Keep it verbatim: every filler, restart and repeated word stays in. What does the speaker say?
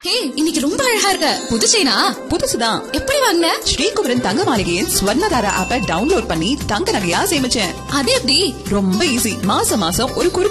ஹே, இன்னைக்கு ரொம்ப அழகா இருக்க. புது செயினா? புதுசுதான். எப்படி வாங்குன? ஸ்ரீகுமரன் தங்க மாளிகையின் ஸ்வர்ணதாரா ஆப்பை டவுன்லோட் பண்ணி தங்க நகையா சேமிச்சேன். அது எப்படி? ரொம்ப ஈஸி. மாசம் மாசம் ஒரு